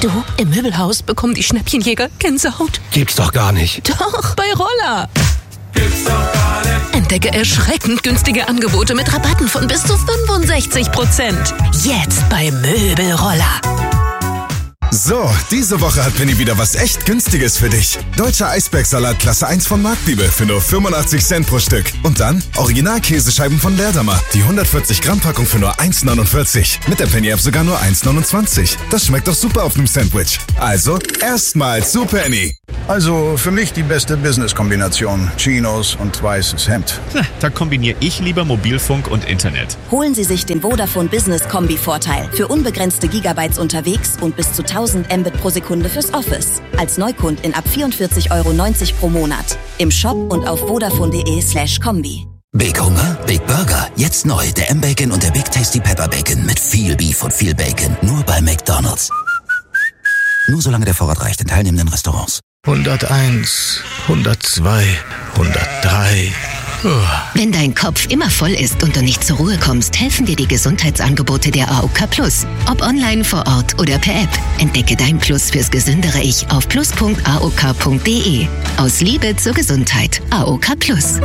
Du, im Möbelhaus bekommen die Schnäppchenjäger Gänsehaut. Gibt's doch gar nicht. Doch, bei Roller. Gibt's doch gar nicht. Entdecke erschreckend günstige Angebote mit Rabatten von bis zu 65%. Jetzt bei Möbelroller. So, diese Woche hat Penny wieder was echt Günstiges für dich. Deutscher Eisbergsalat Klasse 1 von Marktliebe für nur 85 Cent pro Stück. Und dann Original-Käsescheiben von Leerdammer. Die 140 Gramm Packung für nur 1,49. Mit der Penny-App sogar nur 1,29. Das schmeckt doch super auf einem Sandwich. Also, erstmal zu Penny. Also für mich die beste Business-Kombination. Chinos und weißes Hemd. Da kombiniere ich lieber Mobilfunk und Internet. Holen Sie sich den Vodafone Business Kombi-Vorteil für unbegrenzte Gigabytes unterwegs und bis zu 1000 Mbit pro Sekunde fürs Office. Als Neukund in ab 44,90 € pro Monat. Im Shop und auf vodafone.de/kombi. Big Hunger, Big Burger. Jetzt neu der M-Bacon und der Big Tasty Pepper Bacon mit viel Beef und viel Bacon. Nur bei McDonald's. Nur solange der Vorrat reicht in teilnehmenden Restaurants. 101, 102, 103. Wenn dein Kopf immer voll ist und du nicht zur Ruhe kommst, helfen dir die Gesundheitsangebote der AOK Plus. Ob online, vor Ort oder per App. Entdecke dein Plus fürs gesündere Ich auf plus.aok.de. Aus Liebe zur Gesundheit. AOK Plus.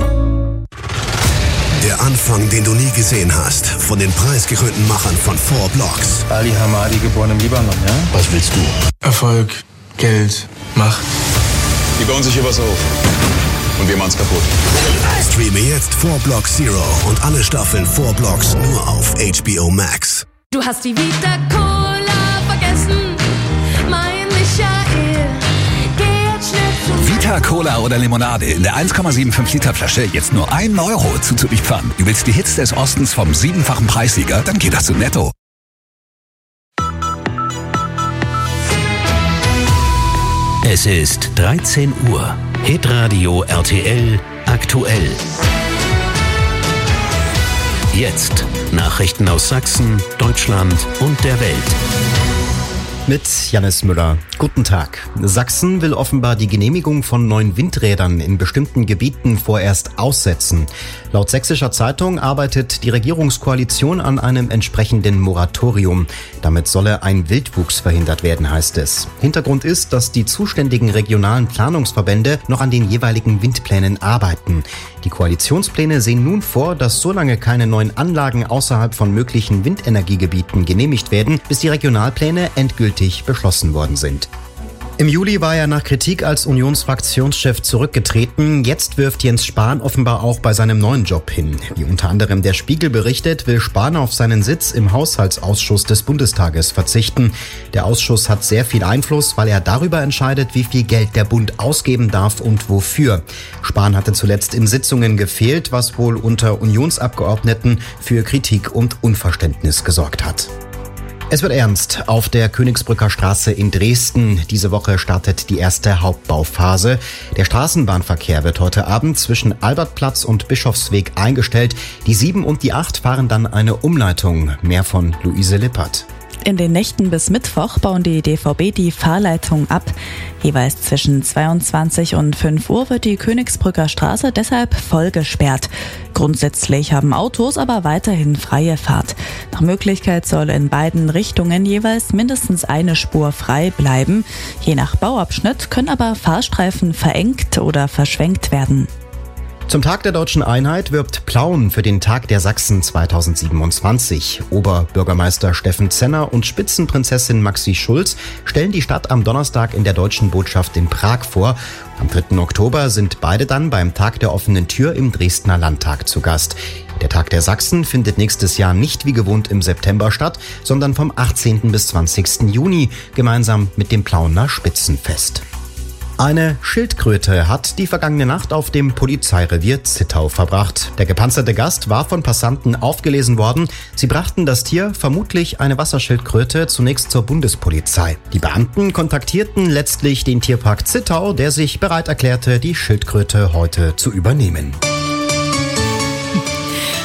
Der Anfang, den du nie gesehen hast, von den preisgekrönten Machern von 4 Blocks. Ali Hamadi, geboren im Libanon, ja? Was willst du? Erfolg, Geld, Macht. Die bauen sich hier was auf. Und wir machen's kaputt. Streame jetzt 4 Blocks Zero und alle Staffeln 4 Blocks nur auf HBO Max. Du hast die Vita Cola vergessen, mein Michael. Geh jetzt schnell zu Vita Cola oder Limonade in der 1,75 Liter Flasche jetzt nur 1 € zuzuliefern. Du willst die Hits des Ostens vom 7-fachen Preissieger? Dann geht das zu Netto. Es ist 13 Uhr. Hitradio RTL aktuell. Jetzt Nachrichten aus Sachsen, Deutschland und der Welt. Mit Jannis Müller. Guten Tag. Sachsen will offenbar die Genehmigung von neuen Windrädern in bestimmten Gebieten vorerst aussetzen. Laut Sächsischer Zeitung arbeitet die Regierungskoalition an einem entsprechenden Moratorium. Damit solle ein Wildwuchs verhindert werden, heißt es. Hintergrund ist, dass die zuständigen regionalen Planungsverbände noch an den jeweiligen Windplänen arbeiten. Die Koalitionspläne sehen nun vor, dass solange keine neuen Anlagen außerhalb von möglichen Windenergiegebieten genehmigt werden, bis die Regionalpläne endgültig beschlossen worden sind. Im Juli war er nach Kritik als Unionsfraktionschef zurückgetreten. Jetzt wirft Jens Spahn offenbar auch bei seinem neuen Job hin. Wie unter anderem der Spiegel berichtet, will Spahn auf seinen Sitz im Haushaltsausschuss des Bundestages verzichten. Der Ausschuss hat sehr viel Einfluss, weil er darüber entscheidet, wie viel Geld der Bund ausgeben darf und wofür. Spahn hatte zuletzt in Sitzungen gefehlt, was wohl unter Unionsabgeordneten für Kritik und Unverständnis gesorgt hat. Es wird ernst. Auf der Königsbrücker Straße in Dresden. Diese Woche startet die erste Hauptbauphase. Der Straßenbahnverkehr wird heute Abend zwischen Albertplatz und Bischofsweg eingestellt. Die 7 und die 8 fahren dann eine Umleitung. Mehr von Luise Lippert. In den Nächten bis Mittwoch bauen die DVB die Fahrleitung ab. Jeweils zwischen 22 und 5 Uhr wird die Königsbrücker Straße deshalb voll gesperrt. Grundsätzlich haben Autos aber weiterhin freie Fahrt. Nach Möglichkeit soll in beiden Richtungen jeweils mindestens eine Spur frei bleiben. Je nach Bauabschnitt können aber Fahrstreifen verengt oder verschwenkt werden. Zum Tag der Deutschen Einheit wirbt Plauen für den Tag der Sachsen 2027. Oberbürgermeister Steffen Zenner und Spitzenprinzessin Maxi Schulz stellen die Stadt am Donnerstag in der Deutschen Botschaft in Prag vor. Am 3. Oktober sind beide dann beim Tag der offenen Tür im Dresdner Landtag zu Gast. Der Tag der Sachsen findet nächstes Jahr nicht wie gewohnt im September statt, sondern vom 18. bis 20. Juni, gemeinsam mit dem Plauener Spitzenfest. Eine Schildkröte hat die vergangene Nacht auf dem Polizeirevier Zittau verbracht. Der gepanzerte Gast war von Passanten aufgelesen worden. Sie brachten das Tier, vermutlich eine Wasserschildkröte, zunächst zur Bundespolizei. Die Beamten kontaktierten letztlich den Tierpark Zittau, der sich bereit erklärte, die Schildkröte heute zu übernehmen.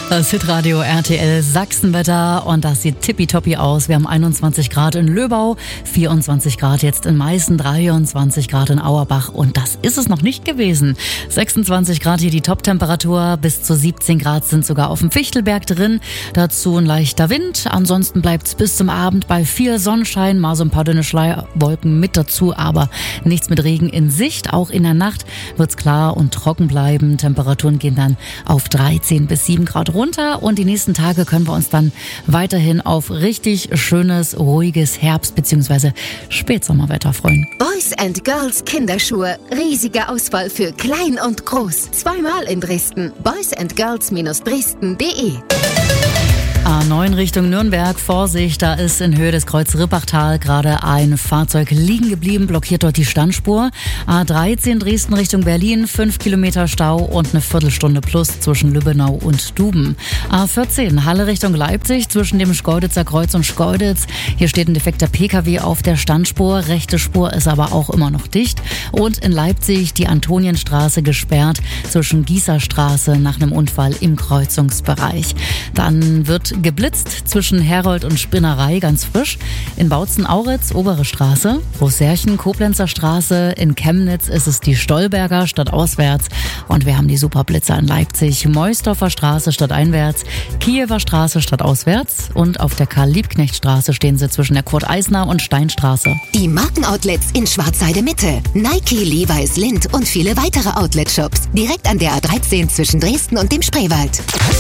Das Hitradio RTL Sachsenwetter und das sieht tippitoppi aus. Wir haben 21 Grad in Löbau, 24 Grad jetzt in Meißen, 23 Grad in Auerbach und das ist es noch nicht gewesen. 26 Grad hier die Top-Temperatur, bis zu 17 Grad sind sogar auf dem Fichtelberg drin. Dazu ein leichter Wind, ansonsten bleibt es bis zum Abend bei viel Sonnenschein, mal so ein paar dünne Schleierwolken mit dazu, aber nichts mit Regen in Sicht. Auch in der Nacht wird es klar und trocken bleiben. Temperaturen gehen dann auf 13 bis 7 Grad runter und die nächsten Tage können wir uns dann weiterhin auf richtig schönes, ruhiges Herbst- bzw. Spätsommerwetter freuen. Boys and Girls Kinderschuhe. Riesige Auswahl für klein und groß. Zweimal in Dresden. boysandgirls-dresden.de. A9 Richtung Nürnberg, Vorsicht, da ist in Höhe des Kreuz-Rippachtal gerade ein Fahrzeug liegen geblieben, blockiert dort die Standspur. A13 Dresden Richtung Berlin, 5 Kilometer Stau und eine Viertelstunde plus zwischen Lübbenau und Duben. A14 Halle Richtung Leipzig, zwischen dem Schkeuditzer Kreuz und Schkeuditz. Hier steht ein defekter PKW auf der Standspur, rechte Spur ist aber auch immer noch dicht. Und in Leipzig die Antonienstraße gesperrt, zwischen Gießerstraße nach einem Unfall im Kreuzungsbereich. Dann wird geblitzt zwischen Herold und Spinnerei, ganz frisch. In Bautzen-Auritz, Obere Straße. Großsärchen, Koblenzer Straße. In Chemnitz ist es die Stolberger, stadtauswärts. Und wir haben die Superblitzer in Leipzig. Meusdorfer Straße, stadteinwärts. Kiewer Straße, stadtauswärts. Und auf der Karl-Liebknecht-Straße stehen sie zwischen der Kurt-Eisner und Steinstraße. Die Markenoutlets in Schwarzheide Mitte. Nike, Levi's, Lindt und viele weitere Outlet-Shops. Direkt an der A13 zwischen Dresden und dem Spreewald.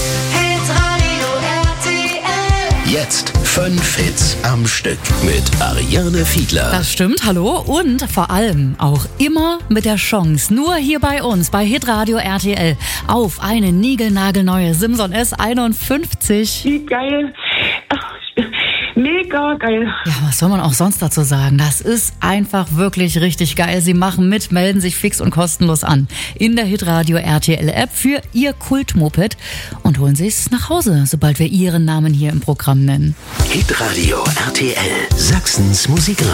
Jetzt 5 Hits am Stück mit Ariane Fiedler. Das stimmt, hallo. Und vor allem auch immer mit der Chance, nur hier bei uns, bei Hitradio RTL, auf eine niegelnagelneue Simson S51. Wie geil. Mega geil. Ja, was soll man auch sonst dazu sagen? Das ist einfach wirklich richtig geil. Sie machen mit, melden sich fix und kostenlos an in der Hitradio RTL App für Ihr Kultmoped und holen Sie es nach Hause, sobald wir Ihren Namen hier im Programm nennen. Hitradio RTL, Sachsens Musikradio.